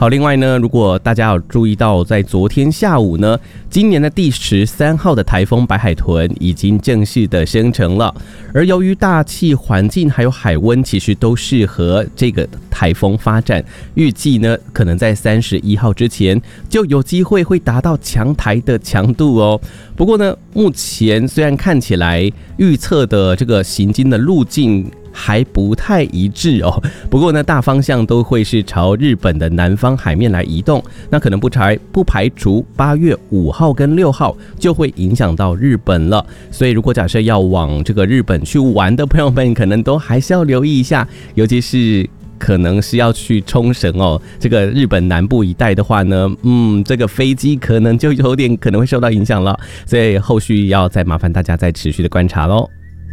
好，另外呢，如果大家有注意到，在昨天下午呢，今年的第13号的台风白海豚已经正式的生成了。而由于大气环境还有海温其实都适合这个台风发展，预计呢可能在31号之前就有机会会达到强台的强度哦。不过呢，目前虽然看起来预测的这个行经的路径还不太一致哦，不过呢，大方向都会是朝日本的南方海面来移动，那可能不排除8月5号跟6号就会影响到日本了。所以如果假设要往这个日本去玩的朋友们，可能都还是要留意一下，尤其是可能是要去冲绳哦，这个日本南部一带的话呢，这个飞机可能就有点可能会受到影响了，所以后续要再麻烦大家再持续的观察咯。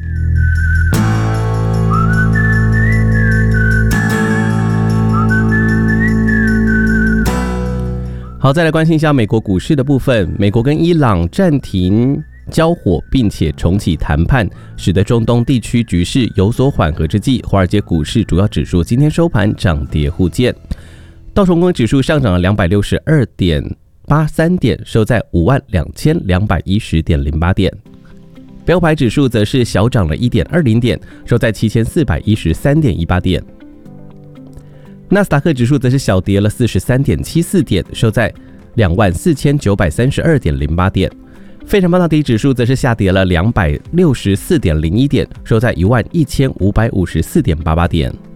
好，再来关心一下美国股市的部分。美国跟伊朗暂停交火，并且重启谈判，使得中东地区局势有所缓和之际，华尔街股市主要指数今天收盘涨跌互见。道琼工指数上涨了262.83点，收在52210.08点。标普指数则是小涨了1.20点，收在7413.18点。纳斯达克指数则是小跌了43.74点，收在24932.08点。费城半导体指数则是下跌了264.01点，收在11554.88点。